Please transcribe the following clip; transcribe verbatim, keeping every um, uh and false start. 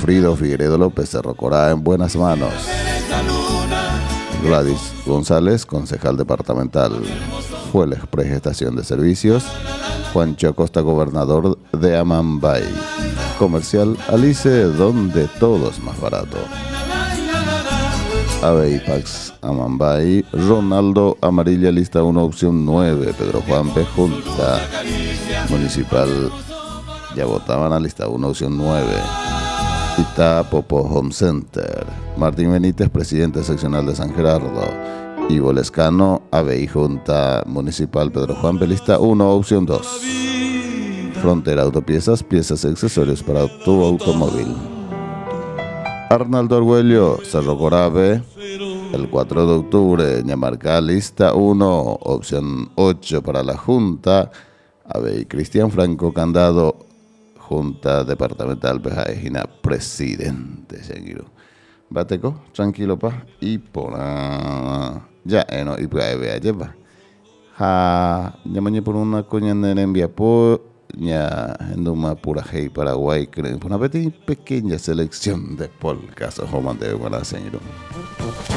Wilfrido Figueredo López, Cerro Corá en buenas manos. Gladys González, concejal departamental. Fueles, prestación de servicios. Juancho Acosta, gobernador de Amambay. Comercial Alice, donde todo es más barato. Aveipax Amambay. Ronaldo Amarilla, lista uno, opción nueve. Pedro Juan P. Junta Municipal. Ya votaban a lista uno, opción nueve. Itapopo Home Center. Martín Benítez, presidente seccional de San Gerardo. Ivo Lescano, A B I Junta Municipal Pedro Juan P. lista uno, opción dos. Frontera Autopiezas, piezas y accesorios para tu automóvil. Arnaldo Argüello, Cerro Corabe, el cuatro de octubre, Ñamarca, lista uno, opción ocho para la Junta. A B I Cristian Franco Candado, Junta Departamental Pejajina, presidente Seguiro. Bateco, tranquilo pa, y por ah, ya, eh, no, y pues ahí vea, lleva. Ha, llamañé por una coña en envía por ya en una pura hey Paraguay, creo, una pequeña selección de polcas, ojo, manteo para Seguiro.